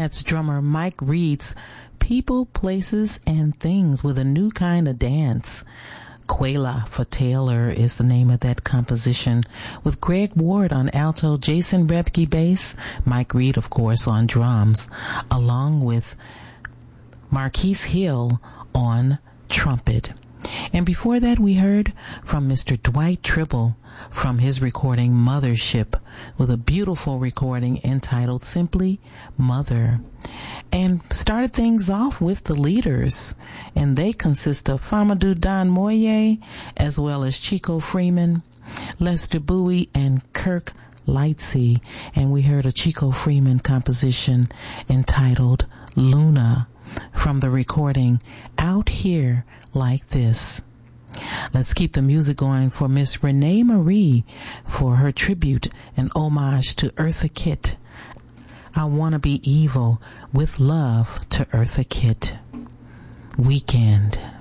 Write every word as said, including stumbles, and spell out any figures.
That's drummer Mike Reed's People, Places, and Things with a new kind of dance. Quayla for Taylor is the name of that composition, with Greg Ward on alto, Jason Rebke bass, Mike Reed, of course, on drums, along with Marquise Hill on trumpet. And before that, we heard from Mister Dwight Tribble from his recording Mothership, with a beautiful recording entitled simply Mother. And started things off with the Leaders, and they consist of Famadou Don Moye, as well as Chico Freeman, Lester Bowie, and Kirk Lightsey. And we heard a Chico Freeman composition entitled Luna from the recording Out Here Like This. Let's keep the music going for Miss Renee Marie for her tribute and homage to Eartha Kitt. I Wanna Be Evil with love to Eartha Kitt. Weekend.